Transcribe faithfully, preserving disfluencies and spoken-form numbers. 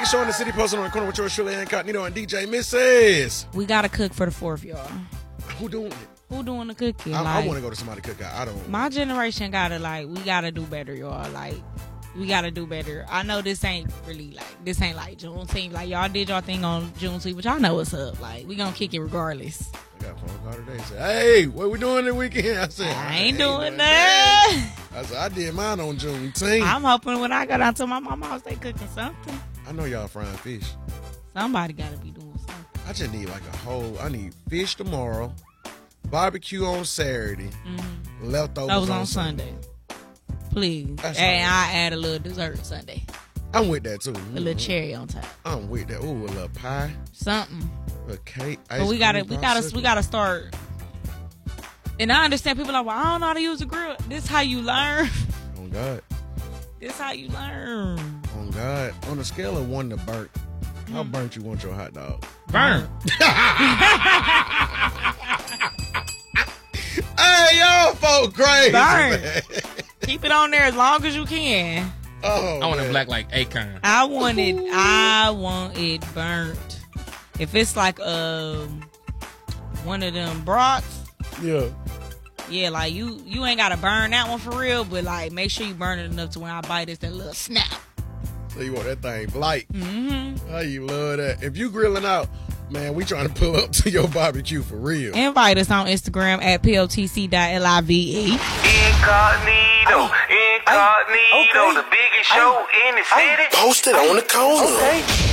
Show in the City, posted on the corner with yours truly, Incognito and D J Missus. We gotta cook for the fourth, y'all. Who doing it? Who doing the cooking? I, like, I want to go to somebody cookout. I don't. My generation gotta like, we gotta do better, y'all. Like, we gotta do better. I know this ain't really like, this ain't like Juneteenth. Like, y'all did y'all thing on Juneteenth, but y'all know what's up. Like, we gonna kick it regardless. I got a phone call today. Said, hey, what we doing this weekend? I said, I I ain't doing doing that. I said, I did mine on Juneteenth. I'm hoping when I go down to my mama's house, they cooking something. I know y'all frying fish. Somebody gotta be doing something. I just need like a whole, I need fish tomorrow, barbecue on Saturday, Mm-hmm. leftovers Those on, on Sunday. Sunday. Please. That's And all right. I add a little dessert Sunday. I'm with that too. A little cherry on top. I'm with that. Ooh, a little pie, Something. a cake. But we gotta we gotta we gotta start. And I understand people are like, well, I don't know how to use a grill. This how you learn. On God. This how you learn. On God. On a scale of one to burnt, how Mm. burnt you want your hot dog? Burn. Hey, y'all folk crazy. Burn. Man. Keep it on there as long as you can. Oh, I want man. it black like Akon. I want it. I want it burnt. If it's like um one of them brats, Yeah. yeah, like you you ain't gotta burn that one for real, but like make sure you burn it enough to when I bite it's that little snap. So you want that thing blight. Mm-hmm. Oh, you love that. If you grilling out, man, we trying to pull up to your barbecue for real. Invite us on Instagram at P O T C dot L I V E. Incognito, incognito, okay. the biggest show in the city. Posted on the corner. Okay.